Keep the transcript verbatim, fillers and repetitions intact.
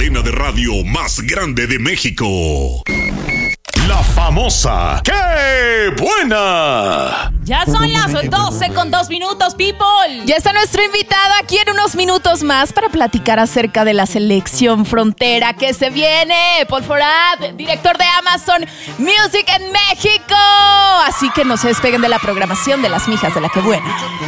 cadena de radio más grande de México. La famosa ¡Qué buena! Ya son las doce con dos minutos, people. Ya está nuestro invitado aquí en unos minutos más para platicar acerca de la selección frontera que se viene. Paul Forad, director de Amazon Music en México. Así que no se despeguen de la programación de las mijas de la que buena.